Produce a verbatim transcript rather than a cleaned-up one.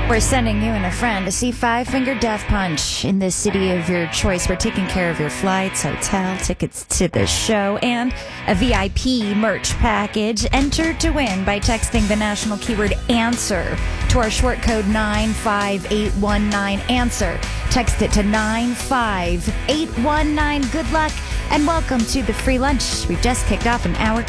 We're sending you and a friend to see Five Finger Death Punch in the city of your choice. We're taking care of your flights, hotel, tickets to the show, and a V I P merch package. Enter to win by texting the national keyword ANSWER to our short code nine five eight one nine ANSWER. Text it to nine five eight one nine. Good luck and welcome to the free lunch. We've just kicked off an hour